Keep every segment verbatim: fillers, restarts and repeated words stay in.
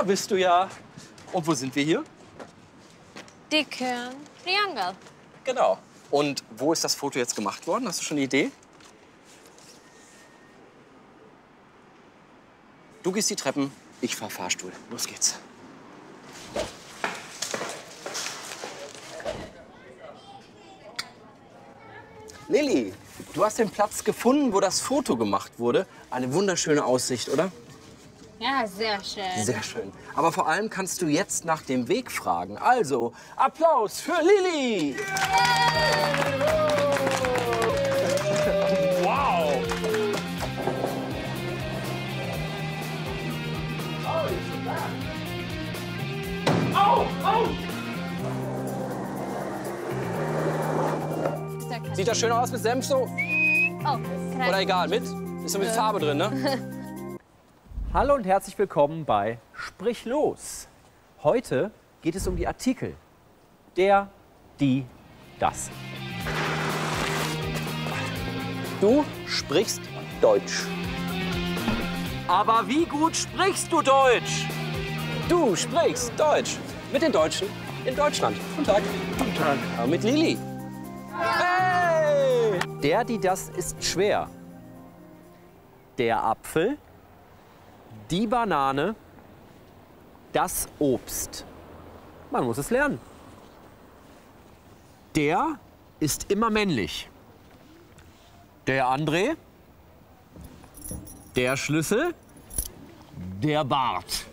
Da bist du ja. Und wo sind wir hier? Dicken Triangel. Genau. Und wo ist das Foto jetzt gemacht worden? Hast du schon eine Idee? Du gehst die Treppen, ich fahr Fahrstuhl. Los geht's. Lilly, du hast den Platz gefunden, wo das Foto gemacht wurde. Eine wunderschöne Aussicht, oder? Ja, sehr schön. Sehr schön. Aber vor allem kannst du jetzt nach dem Weg fragen. Also, Applaus für Lilly! Wow! Au! Au! Sieht das schön aus mit Senf so? Oh, Oder egal, mit? Ist so mit Farbe drin, ne? Hallo und herzlich willkommen bei Sprich los. Heute geht es um die Artikel. Der, die, das. Du sprichst Deutsch. Aber wie gut sprichst du Deutsch? Du sprichst Deutsch. Mit den Deutschen in Deutschland. Guten Tag. Guten Tag. Aber mit Lilly. Hey! Der, die, das ist schwer. Der Apfel, die Banane, das Obst. Man muss es lernen. Der ist immer männlich. Der André, der Schlüssel, der Bart.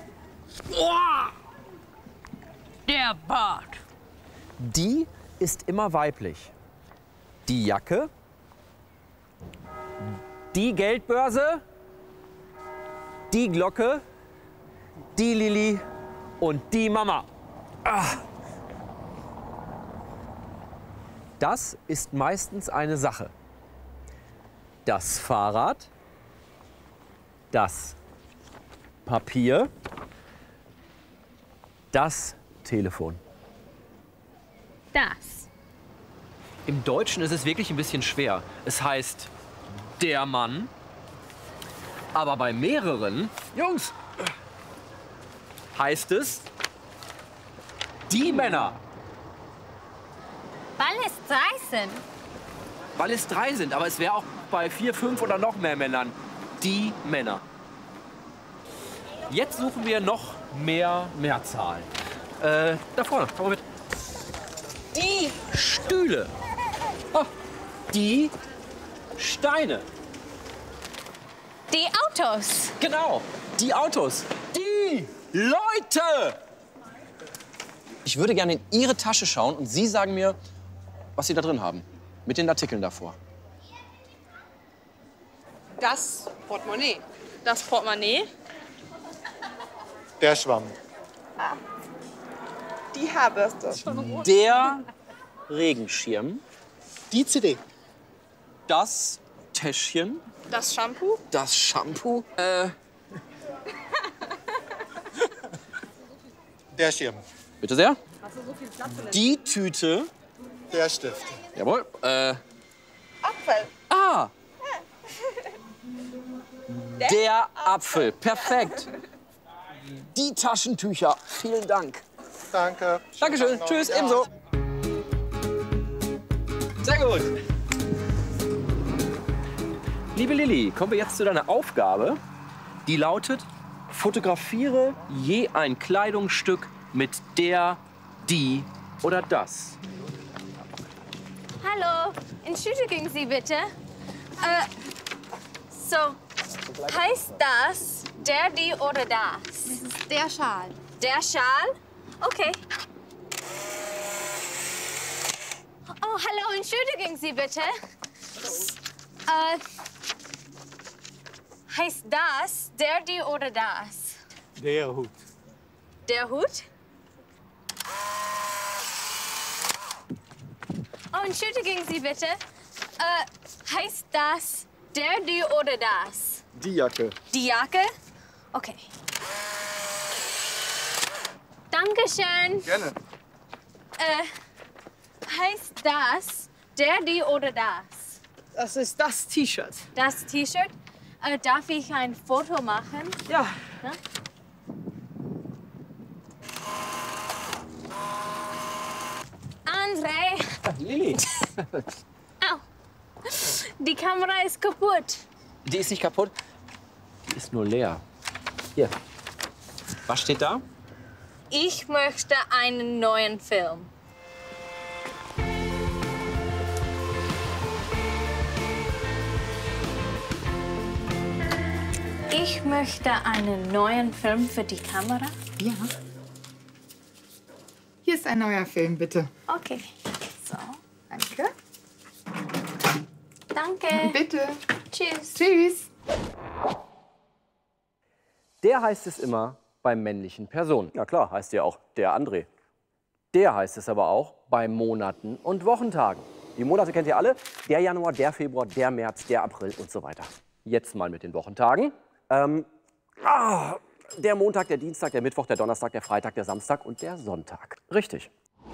Der Bart. Die ist immer weiblich. Die Jacke, die Geldbörse, die Glocke, die Lilly und die Mama. Ah. Das ist meistens eine Sache. Das Fahrrad, das Papier, das Telefon. Das. Im Deutschen ist es wirklich ein bisschen schwer. Es heißt der Mann, aber bei mehreren, Jungs, heißt es die Männer. Weil es drei sind. Weil es drei sind, aber es wäre auch bei vier, fünf oder noch mehr Männern die Männer. Jetzt suchen wir noch mehr Mehrzahlen. Äh, da vorne, komm mal mit. Die Stühle. Oh, die Steine. Die Autos. Genau, die Autos. Die Leute. Ich würde gerne in Ihre Tasche schauen und Sie sagen mir, was Sie da drin haben. Mit den Artikeln davor. Das Portemonnaie. Das Portemonnaie. Der Schwamm. Die Haarbürste. Der Regenschirm. Die C D. Das Täschchen. Das Shampoo. Das Shampoo. Äh, Der Schirm. bitte sehr. Die Tüte. Der Stift. Jawohl. Äh, Apfel. ah. Der Apfel. Perfekt. Die Taschentücher. Vielen Dank. Danke. Dankeschön. Noch. Tschüss. Ja. Ebenso. Sehr gut. Liebe Lilly, kommen wir jetzt zu deiner Aufgabe. Die lautet, fotografiere je ein Kleidungsstück mit der, die oder das. Hallo, entschuldigen Sie bitte. Äh, so, heißt das der, die oder das? Das ist der Schal. Der Schal? Okay. Oh, hallo, entschuldigen Sie bitte. Äh, heißt das der, die oder das? Der Hut. Der Hut? Oh, entschuldigen Sie bitte. Äh, heißt das der, die oder das? Die Jacke. Die Jacke? Okay. Dankeschön. Gerne. Äh, heißt das der, die oder das? Das ist das T-Shirt. Das T-Shirt? Äh, darf ich ein Foto machen? Ja. Ja? Übrigens, Ray. Lilly, Au. Die Kamera ist kaputt. die ist nicht kaputt. Die ist nur leer. Hier. Was steht da? Ich möchte einen neuen Film. Ich möchte einen neuen Film für die Kamera. Ja. Hier ist ein neuer Film, bitte. Okay. So. Danke. Danke. Bitte. Tschüss. Tschüss. Der heißt es immer bei männlichen Personen. Ja klar, heißt ja auch der André. Der heißt es aber auch bei Monaten und Wochentagen. Die Monate kennt ihr alle. Der Januar, der Februar, der März, der April und so weiter. Jetzt mal mit den Wochentagen. Ähm, ah, der Montag, der Dienstag, der Mittwoch, der Donnerstag, der Freitag, der Samstag und der Sonntag. Richtig.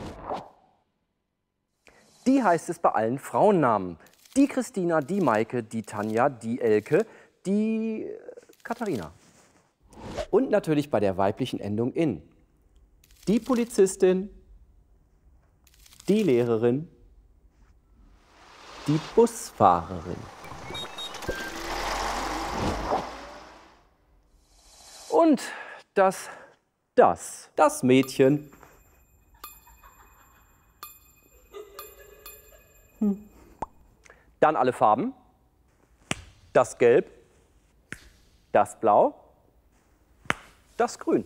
Die heißt es bei allen Frauennamen. Die Christina, die Maike, die Tanja, die Elke, die äh, Katharina. Und natürlich bei der weiblichen Endung in. Die Polizistin, die Lehrerin, die Busfahrerin. Und das, das, das Mädchen. Hm. Dann alle Farben. Das Gelb, das Blau, das Grün.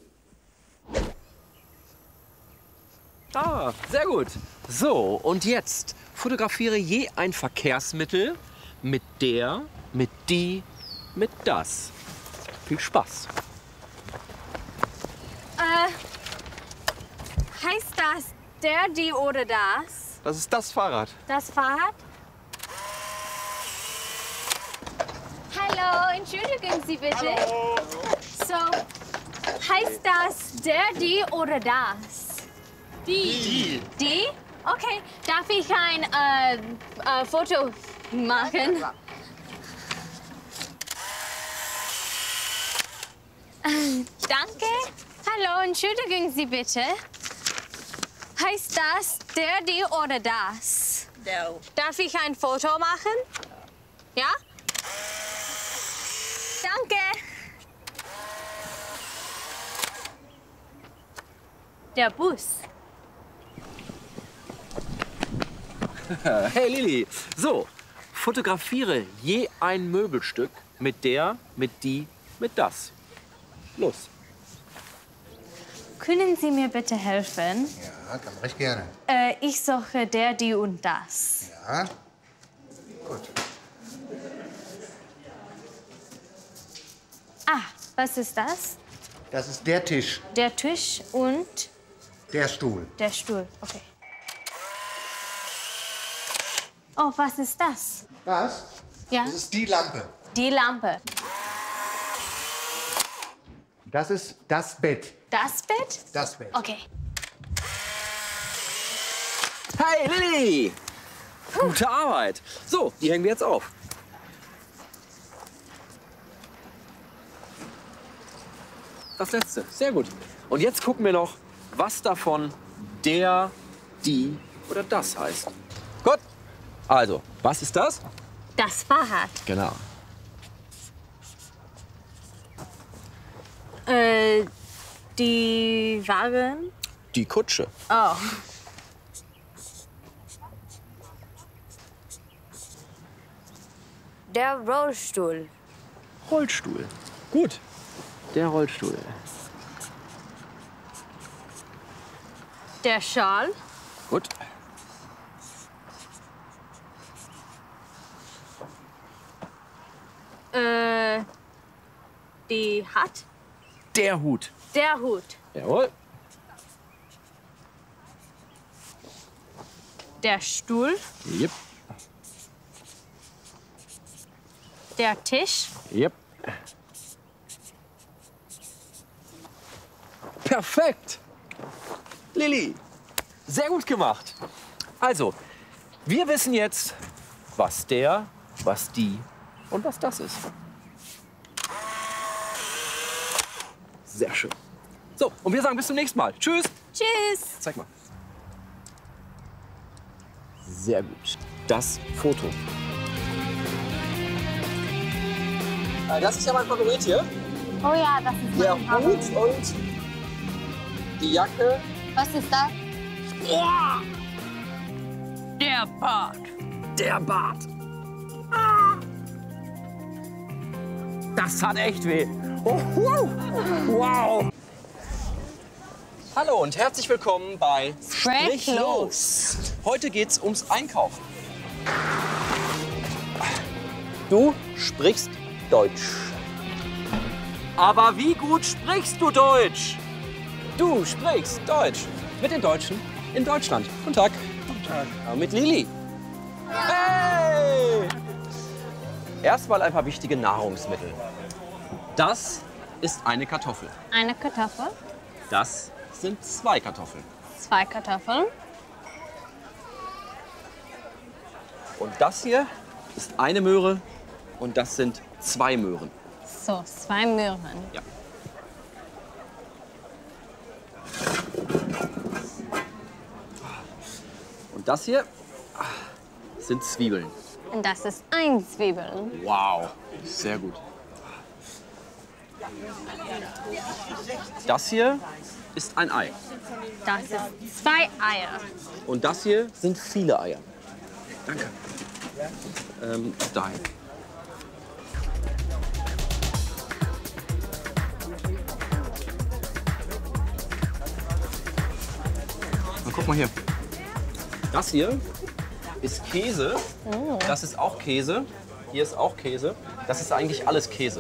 Ah, sehr gut. So, und jetzt fotografiere je ein Verkehrsmittel mit der, mit die, mit das. Viel Spaß. Äh, heißt das der, die oder das? Das ist das Fahrrad. Das Fahrrad? Hallo, entschuldigen Sie bitte. Hallo. So, heißt das der, die oder das? Die. Die? Die? Okay, darf ich ein äh, äh, Foto machen? Äh, danke. Hallo, entschuldigen Sie bitte. Heißt das der, die oder das? No. Darf ich ein Foto machen? Ja? Danke. Der Bus. Hey Lilly, so, fotografiere je ein Möbelstück mit der, mit die, mit das. Los. Können Sie mir bitte helfen? Ja, kann recht gerne. Äh, ich suche der, die und das. Ja, gut. Ah, was ist das? Das ist der Tisch, Der Tisch und der Stuhl. der Stuhl. Okay. Oh, was ist das? Was? Ja? Das ist die Lampe. Die Lampe. Das ist das Bett. Das Bett? Das Bett. Okay. Hey Lilly! Gute Arbeit. So, die hängen wir jetzt auf. Das letzte. Sehr gut. Und jetzt gucken wir noch, was davon der, die oder das heißt. Gut. Also, was ist das? Das Fahrrad. Genau. Äh, die Wagen. Die Kutsche. Oh. Der Rollstuhl. Rollstuhl. Gut. Der Rollstuhl. Der Schal. Gut. Äh, die Hat. Der Hut. Der Hut. Jawohl. Der Stuhl. Yep. Der Tisch. Yep. Perfekt. Lilly, sehr gut gemacht. Also, wir wissen jetzt, was der, was die und was das ist. Sehr schön. So, und wir sagen bis zum nächsten Mal. Tschüss. Tschüss. Zeig mal. Sehr gut. Das Foto. Das ist ja mein Favorit hier. Oh ja, das ist Der mein Favorit. Hut und die Jacke. Was ist das? Oh, Der Bart. der Bart. Ah. Das hat echt weh. Oh, wow. wow. Hallo und herzlich willkommen bei Sprich los. Heute geht's ums Einkaufen. Du sprichst Deutsch. Aber wie gut sprichst du Deutsch? Du sprichst Deutsch mit den Deutschen in Deutschland. Guten Tag. Guten Tag. Aber mit Lili. Hey! Erstmal ein paar wichtige Nahrungsmittel. Das ist eine Kartoffel. Eine Kartoffel, Das sind zwei Kartoffeln. zwei Kartoffeln, Und das hier ist eine Möhre und das sind zwei Möhren. so zwei Möhren. Ja. Und das hier sind Zwiebeln. Und das ist ein Zwiebel. Wow, sehr gut. Das hier ist ein Ei. Das ist zwei Eier. Und das hier sind viele Eier. Danke. Ähm, dahin. Na, guck mal hier. Das hier ist Käse. Das ist auch Käse. Hier ist auch Käse. Das ist eigentlich alles Käse.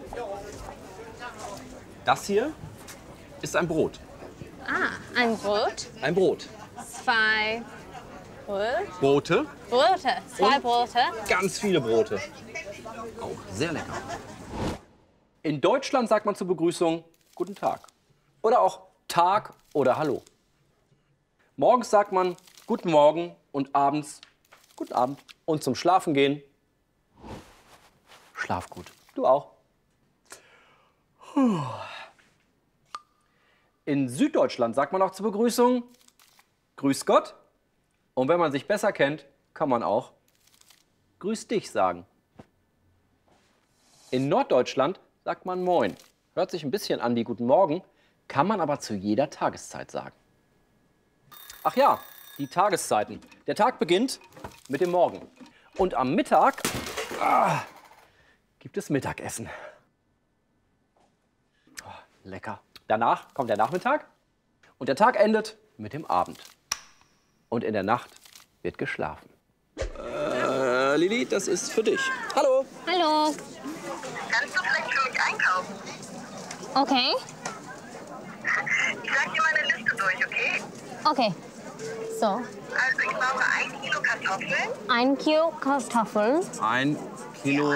Das hier ist ein Brot. Ah, ein Brot. Ein Brot. Zwei Brot. Brote. Brote. Zwei Und? Brote. Ganz viele Brote. Auch sehr lecker. In Deutschland sagt man zur Begrüßung Guten Tag. Oder auch Tag oder Hallo. Morgens sagt man Guten Morgen und abends Guten Abend. Und zum Schlafen gehen Schlaf gut. Du auch. Puh. In Süddeutschland sagt man auch zur Begrüßung Grüß Gott. Und wenn man sich besser kennt, kann man auch Grüß dich sagen. In Norddeutschland sagt man Moin. Hört sich ein bisschen an wie Guten Morgen, kann man aber zu jeder Tageszeit sagen. Ach ja, die Tageszeiten. Der Tag beginnt mit dem Morgen. Und am Mittag ah, gibt es Mittagessen. Oh, lecker. Danach kommt der Nachmittag und der Tag endet mit dem Abend. Und in der Nacht wird geschlafen. Äh, Lili, das ist für dich. Hallo. Hallo. Kannst du vielleicht für mich einkaufen? Okay. Ich sag dir meine Liste durch, okay? Okay. So, Also ich brauche ein Kilo Kartoffeln, ein Kilo Kartoffeln. Ein Kilo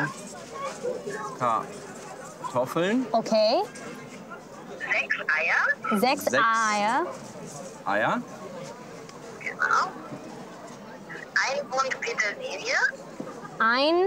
Kartoffeln. Okay. sechs Eier, Sechs, Sechs. Eier. Eier. genau. Ein Bund Petersilie, Ein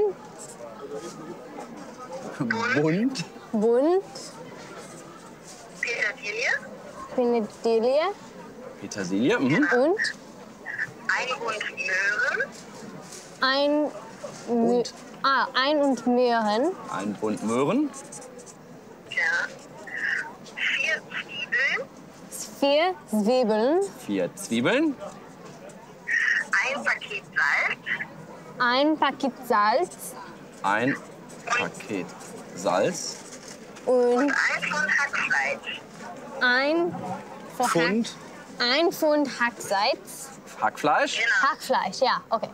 Bund. Bund Petersilie, Petersilie Petersilie. Mhm. und ein Bund Möhren, ein Mö ah, ein und Möhren. Ein Bund Möhren. ja. Vier Zwiebeln, Vier Zwiebeln. Vier Zwiebeln. ein Paket Salz, Ein Paket Salz. Ein Paket Salz. Und ein Pfund Hackfleisch, ein Pfund, Pfund ein Pfund Hacksalz. Hackfleisch. Hackfleisch, ja, okay.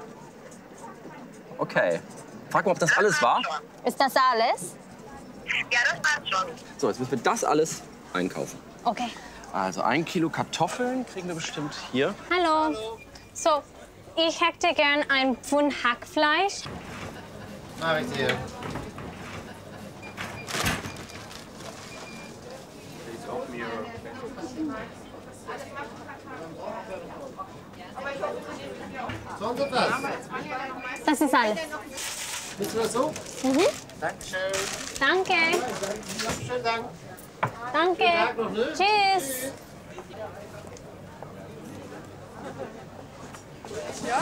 Okay. Frag mal, ob das alles war. Ist das alles? ja, das passt schon. So, jetzt müssen wir das alles einkaufen. Okay. Also ein Kilo Kartoffeln kriegen wir bestimmt hier. Hallo. So, ich hätte gern ein Pfund Hackfleisch. Mach ich dir. Sonst noch was? Das ist alles. Bist du das so? Mhm. Dankeschön. Danke. Schönen Dank. Danke. Tag noch, ne? Tschüss. Ja?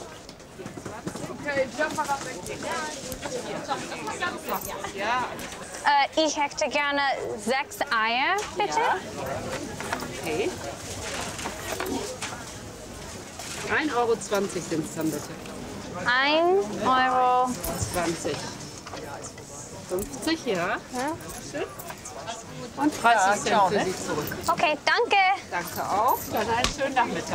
Okay, Jumper weg. Ja. Äh, ich hätte gerne sechs Eier, bitte. Ja. Okay. ein Euro zwanzig sind es dann bitte. ein Euro. zwanzig. fünfzig, ja. Ja. Schön. Und dreißig Cent für ne? Sie zurück. Okay, danke. Danke auch. Dann einen schönen Nachmittag.